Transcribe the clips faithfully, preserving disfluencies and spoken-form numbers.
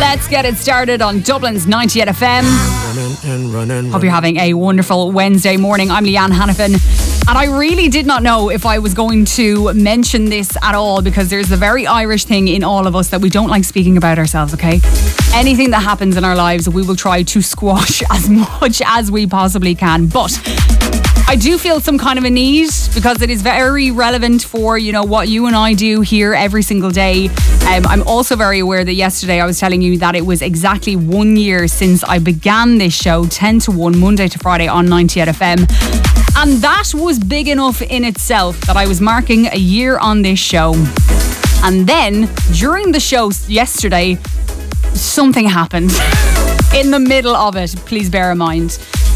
Let's get it started on Dublin's ninety-eight F M. Running and running, Hope you're having a wonderful Wednesday morning. I'm Leanne Hannafin, and I really did not know if I was going to mention this at all, because there's a very Irish thing in all of us that we don't like speaking about ourselves, okay? Anything that happens in our lives, we will try to squash as much as we possibly can. But I do feel some kind of a need, because it is very relevant for, you know, what you and I do here every single day. Um, I'm also very aware that yesterday I was telling you that it was exactly one year since I began this show, ten to one, Monday to Friday on ninety-eight F M. And that was big enough in itself that I was marking a year on this show. And then during the show yesterday, something happened in the middle of it. Please bear in mind.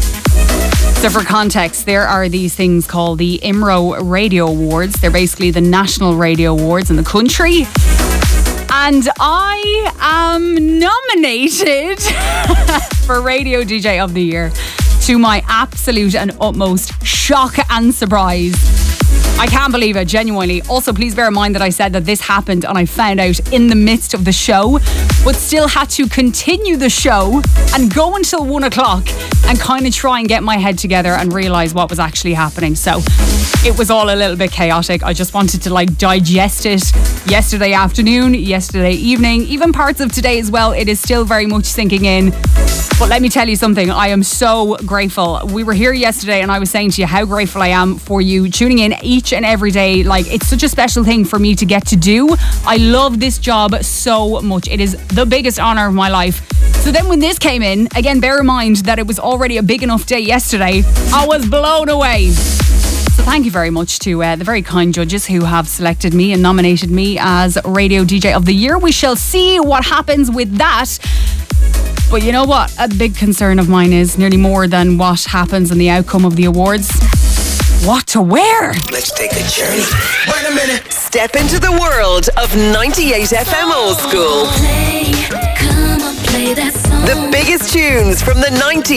So for context, there are these things called the I M R O Radio Awards. They're basically the national radio awards in the country. And I am nominated for Radio D J of the Year, to my absolute and utmost shock and surprise. I can't believe it, genuinely. Also, please bear in mind that I said that this happened and I found out in the midst of the show, but still had to continue the show and go until one o'clock and kind of try and get my head together and realise what was actually happening. So it was all a little bit chaotic. I just wanted to like digest it yesterday afternoon, yesterday evening, even parts of today as well. It is still very much sinking in. But let me tell you something, I am so grateful. We were here yesterday and I was saying to you how grateful I am for you tuning in each and every day. Like, it's such a special thing for me to get to do. I love this job so much. It is the biggest honour of my life. So then when this came in, again, bear in mind that it was already a big enough day yesterday. I was blown away. So thank you very much to uh, the very kind judges who have selected me and nominated me as Radio D J of the Year. We shall see what happens with that. But you know what? A big concern of mine is nearly more than what happens in the outcome of the awards. What to wear? Let's take a journey. Wait a minute. Step into the world of ninety-eight F M Old School. The biggest tunes from the nineties.